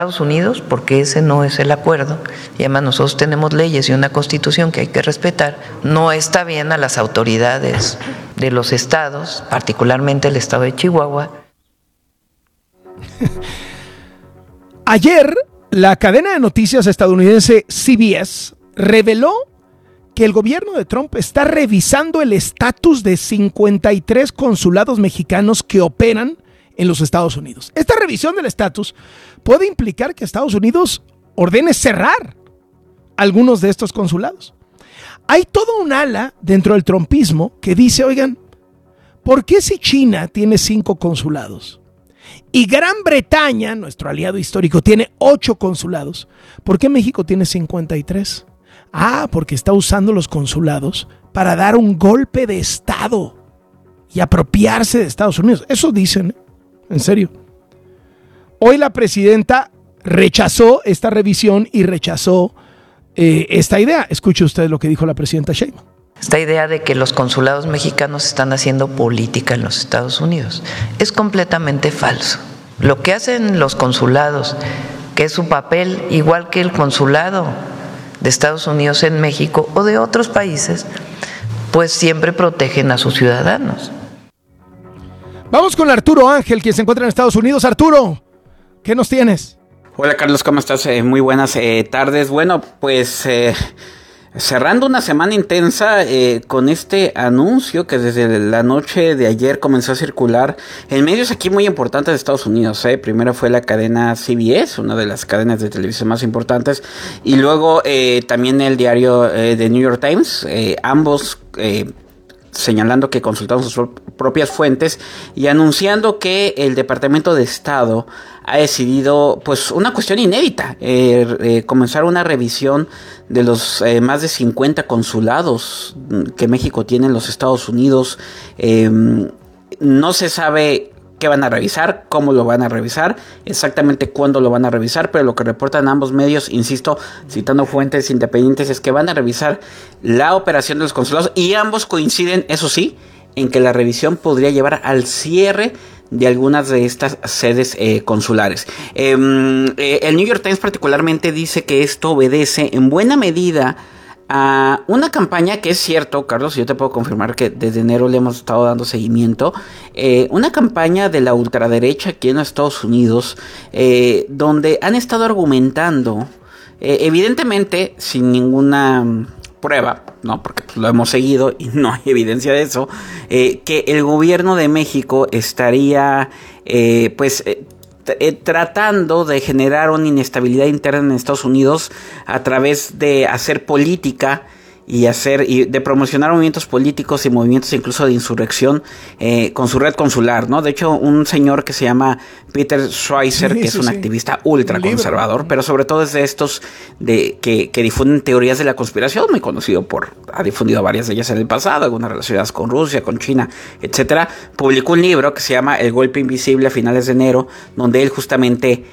Estados Unidos, porque ese no es el acuerdo, y además nosotros tenemos leyes y una constitución que hay que respetar. No está bien a las autoridades de los estados, particularmente el estado de Chihuahua. Ayer, la cadena de noticias estadounidense CBS reveló que el gobierno de Trump está revisando el estatus de 53 consulados mexicanos que operan en los Estados Unidos. Esta revisión del estatus puede implicar que Estados Unidos ordene cerrar algunos de estos consulados. Hay todo un ala dentro del trumpismo que dice, oigan, ¿por qué si China tiene 5 consulados y Gran Bretaña, nuestro aliado histórico, tiene 8 consulados, ¿por qué México tiene 53? Porque está usando los consulados para dar un golpe de Estado y apropiarse de Estados Unidos. Eso dicen, en serio. Hoy la presidenta rechazó esta revisión y rechazó esta idea. Escuche usted lo que dijo la presidenta Sheinbaum. Esta idea de que los consulados mexicanos están haciendo política en los Estados Unidos es completamente falso. Lo que hacen los consulados, que es su papel igual que el consulado de Estados Unidos en México o de otros países, pues siempre protegen a sus ciudadanos. Vamos con Arturo Ángel, quien se encuentra en Estados Unidos. Arturo, ¿qué nos tienes? Hola Carlos, ¿cómo estás? Muy buenas tardes. Bueno, pues cerrando una semana intensa con este anuncio que desde la noche de ayer comenzó a circular en medios aquí muy importantes de Estados Unidos. Primero fue la cadena CBS, una de las cadenas de televisión más importantes, y luego también el diario The New York Times, ambos señalando que consultaron sus propias fuentes y anunciando que el Departamento de Estado ha decidido, pues, una cuestión inédita, comenzar una revisión de los más de 50 consulados que México tiene en los Estados Unidos. No se sabe qué van a revisar, cómo lo van a revisar, exactamente cuándo lo van a revisar, pero lo que reportan ambos medios, insisto, citando fuentes independientes, es que van a revisar la operación de los consulados, y ambos coinciden, eso sí, en que la revisión podría llevar al cierre de algunas de estas sedes consulares. El New York Times particularmente dice que esto obedece en buena medida a una campaña que es cierto, Carlos, yo te puedo confirmar que desde enero le hemos estado dando seguimiento, una campaña de la ultraderecha aquí en Estados Unidos, donde han estado argumentando, evidentemente sin ninguna prueba, ¿no? Porque pues, lo hemos seguido y no hay evidencia de eso, que el gobierno de México estaría, tratando de generar una inestabilidad interna en Estados Unidos a través de hacer política y de promocionar movimientos políticos y movimientos incluso de insurrección con su red consular, ¿no? De hecho, un señor que se llama Peter Schweizer, que es un activista ultraconservador, pero sobre todo es de estos que difunden teorías de la conspiración, muy conocido ha difundido varias de ellas en el pasado, algunas relacionadas con Rusia, con China, etcétera. Publicó un libro que se llama El Golpe Invisible a finales de enero, donde él justamente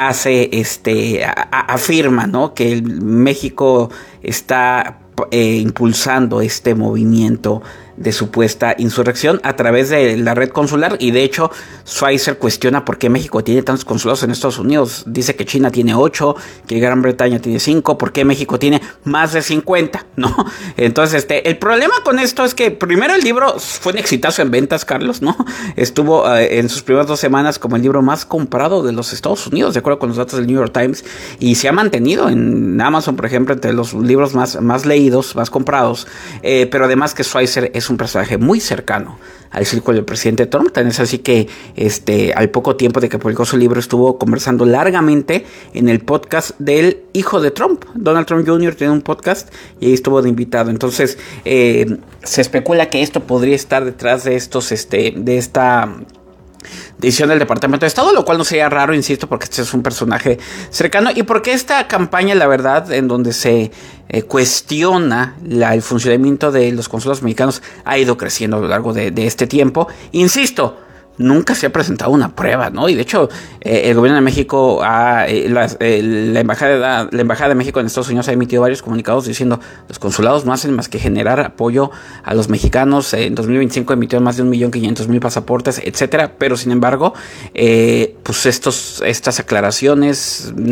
afirma, ¿no?, que México está impulsando este movimiento de supuesta insurrección a través de la red consular, y de hecho Schweizer cuestiona por qué México tiene tantos consulados en Estados Unidos. Dice que China tiene 8, que Gran Bretaña tiene 5, ¿por qué México tiene más de 50? ¿No? Entonces, el problema con esto es que primero el libro fue un exitazo en ventas, Carlos, ¿no? Estuvo en sus primeras 2 semanas como el libro más comprado de los Estados Unidos, de acuerdo con los datos del New York Times, y se ha mantenido en Amazon, por ejemplo, entre los libros más leídos, más comprados, pero además que Schweizer es un personaje muy cercano al círculo del presidente Trump. Tan es así que al poco tiempo de que publicó su libro estuvo conversando largamente en el podcast del hijo de Trump, Donald Trump Jr. tiene un podcast y ahí estuvo de invitado. Entonces se especula que esto podría estar detrás de esta decisión del Departamento de Estado, lo cual no sería raro, insisto, porque este es un personaje cercano, y porque esta campaña, la verdad, en donde se cuestiona el funcionamiento de los consulados mexicanos, ha ido creciendo a lo largo de este tiempo. Insisto, nunca se ha presentado una prueba, ¿no? Y de hecho, el gobierno de México, la embajada de México en Estados Unidos ha emitido varios comunicados diciendo los consulados no hacen más que generar apoyo a los mexicanos. En 2025 emitieron más de 1.500.000 pasaportes, etcétera. Pero sin embargo, pues estas aclaraciones